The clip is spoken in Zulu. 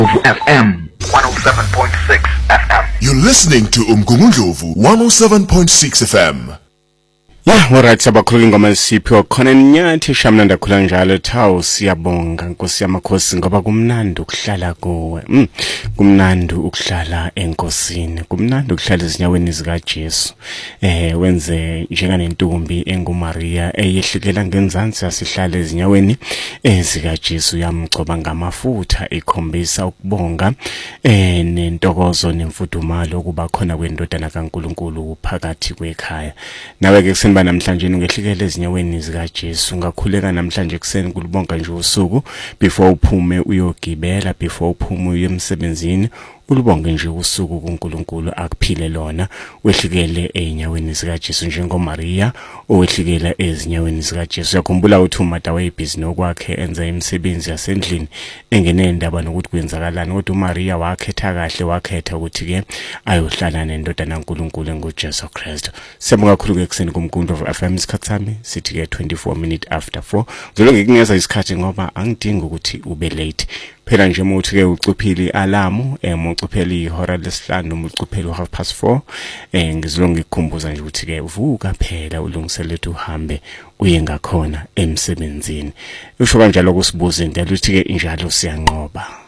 FM 107.6 FM. You're listening to Umgungundlovu 107.6 FM. Alright, sabakhulula ingoma esiphiwa khona Nyathi Shamnanda khula njalo thawu siyabonga Nkosi yamakhosi ngoba kumnandi ukuhlala kuwe. Kumnandi ukuhlala enkosini. Kumnandi ukuhlala ezinyaweni zika Jesu. Wenze njenganentombi enguMaria eyehlikela ngenzansi asihlala ezinyaweni zika Jesu yamgcoba ngamafutha ekhombisa ukubonga nentokozo nemfudumalo ukuba khona kwendodana kaNkulunkulu phakathi kwekhaya. Nawe ke kusenba namhlanje ngehlikele ezinyaweni zika Jesu ngakhuleka namhlanje kuseni kulibonga nje usuku before uphume uyogibela before uphume uye emsebenzini ulibonge nje usuku kuNkulunkulu akuphile lona wehlikele ezinyaweni zika Jesu njengoMaria owehlikela ezinyaweni zika Jesu. Yakhumbula uthi uMata wayebhizi nokwakhe enza imisebenzi yasendlini engenendaba nokuthi kwenzakalani kodwa uMaria wakhetha kahle wakhetha ukuthi ke ayohlala nendodana kaNkulunkulu ngoJesu Kristu. Siyabonga kakhulu ke kuseni kuMgungundlovu FM isikhathi sami sithi ke 24 minutes after 4 ngizolo ngikunikeza isikhathi ngoba angidingi ukuthi ube late. Phela nje muthi ke ucuphile alamu mucuphele ihora lesihlanu noma ucuphele 4:30 ngizolo ngikukhumbuza nje ukuthi ke vuka phela ulungiselele uhambe uye ngakhona emsebenzini. Usho kanjalo kusibuza into ukuthi ke injalo siyanqoba.